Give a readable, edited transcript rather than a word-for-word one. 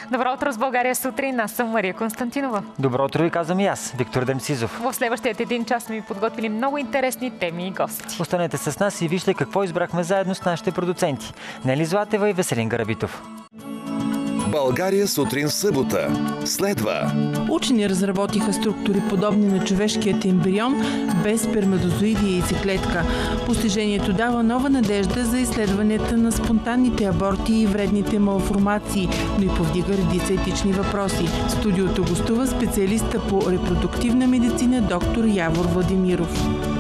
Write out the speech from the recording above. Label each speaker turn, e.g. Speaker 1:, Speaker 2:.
Speaker 1: Добро утро с България сутрин. Аз съм Мария Константинова.
Speaker 2: Добро утро ви казвам и аз, Виктор Демсизов.
Speaker 1: В следващият един час сме ви подготвили много интересни теми и гости.
Speaker 2: Останете с нас и вижте какво избрахме заедно с нашите продуценти. Нели Златева и Веселин Гарабитов.
Speaker 3: България сутрин събота. Следва.
Speaker 4: Учени разработиха структури подобни на човешкият ембрион, без сперматозоиди и яйцеклетка. Постижението дава нова надежда за изследванията на спонтанните аборти и вредните малформации, но и повдига редица етични въпроси. В студиото гостува специалиста по репродуктивна медицина доктор Явор Владимиров.